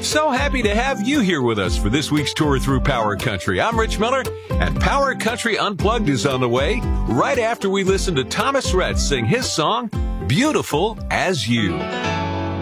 So happy to have you here with us for this week's tour through Power Country. I'm Rich Miller, and Power Country Unplugged is on the way right after we listen to Thomas Rhett sing his song, Beautiful as You.